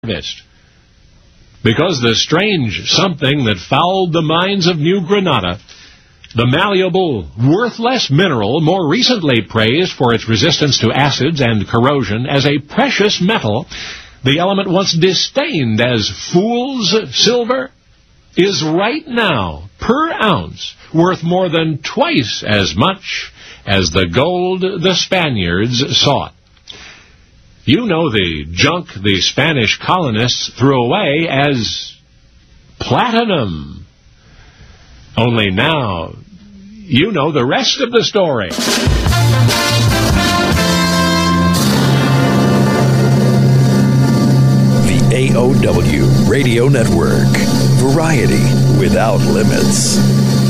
harvest. Because the strange something that fouled the mines of New Granada, the malleable, worthless mineral more recently praised for its resistance to acids and corrosion as a precious metal, the element once disdained as fool's silver, is right now, per ounce, worth more than twice as much as the gold the Spaniards sought. You know the junk the Spanish colonists threw away as platinum. Only now, you know the rest of the story. The AOW Radio Network. Variety without limits.